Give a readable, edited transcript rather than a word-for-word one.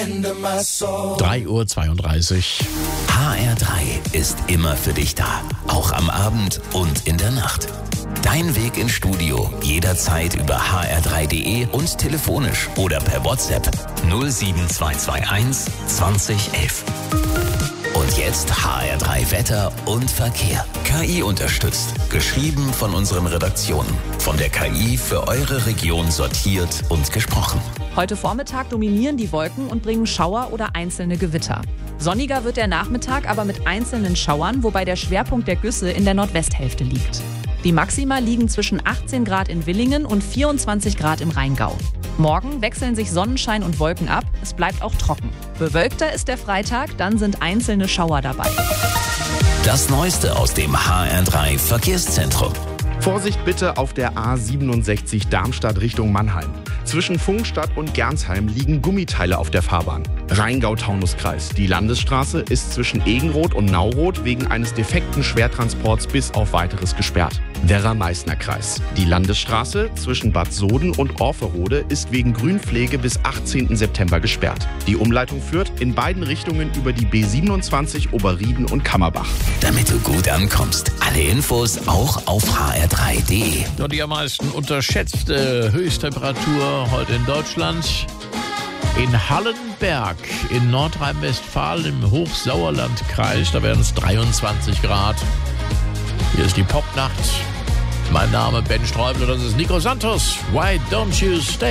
3:32 Uhr. HR3 ist immer für dich da, auch am Abend und in der Nacht. Dein Weg ins Studio jederzeit über hr3.de und telefonisch oder per WhatsApp 07221 2011. Und jetzt HR3 Wetter und Verkehr. KI unterstützt. Geschrieben von unseren Redaktionen. Von der KI für eure Region sortiert und gesprochen. Heute Vormittag dominieren die Wolken und bringen Schauer oder einzelne Gewitter. Sonniger wird der Nachmittag, aber mit einzelnen Schauern, wobei der Schwerpunkt der Güsse in der Nordwesthälfte liegt. Die Maxima liegen zwischen 18 Grad in Villingen und 24 Grad im Rheingau. Morgen wechseln sich Sonnenschein und Wolken ab, es bleibt auch trocken. Bewölkter ist der Freitag, dann sind einzelne Schauer dabei. Das Neueste aus dem HR3 Verkehrszentrum. Vorsicht bitte auf der A67 Darmstadt Richtung Mannheim. Zwischen Pfungstadt und Gernsheim liegen Gummiteile auf der Fahrbahn. Rheingau-Taunus-Kreis. Die Landesstraße ist zwischen Egenroth und Nauroth wegen eines defekten Schwertransports bis auf weiteres gesperrt. Werra-Meißner-Kreis. Die Landesstraße zwischen Bad Soden und Orferode ist wegen Grünpflege bis 18. September gesperrt. Die Umleitung führt in beiden Richtungen über die B27 Oberrieden und Kammerbach. Damit du gut ankommst. Alle Infos auch auf hr3.de. Ja, die am meisten unterschätzte Höchsttemperatur heute in Deutschland. In Hallenberg in Nordrhein-Westfalen im Hochsauerlandkreis, da werden es 23 Grad. Hier ist die Popnacht. Mein Name Ben Streubel, das ist Nico Santos. Why don't you stay?